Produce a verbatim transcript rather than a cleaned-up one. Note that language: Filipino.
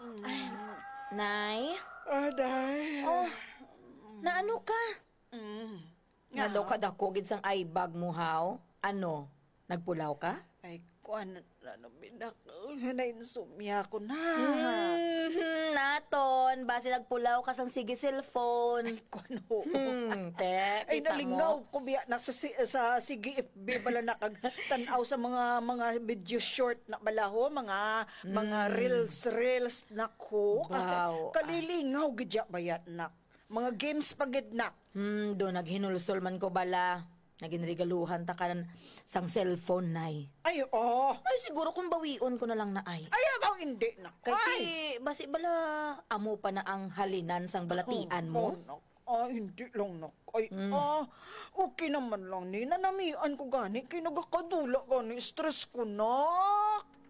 Nay? Aday. Oh, naano ka? Mm. Nga daw ka dako gid sang bag mo, haw? Ano? Nagpulaw ka? Ay, kuan, ano, binak, nainsumya ko na. Hmm, naton, base nagpulaw ka sang sige cellphone. Kuan, Hmm, te, Ay, kita nalingaw mo. ko biya na sa, si- sa sige F B bala na kag tanaw sa mga mga video short na balaho, mga mga reels reels nako. Wow. Kalilingaw gidya bayat nak. Mga games pagid nak. Hmm, do naghinulsol man ko bala. Naginregaluhan ta ka ng sang cellphone, nay. Ay, oh. Ay, siguro kung bawion ko na lang na ay. Ay, abaw hindi nak. Kay Ay. ti, basi bala, amo pa na ang halinan sang balatian mo. Oh, nak. Ah, hindi lang nak. Ay, ah, okay naman lang ni. Nanamian ko gani. Kinagakadula gani. Stress ko nak.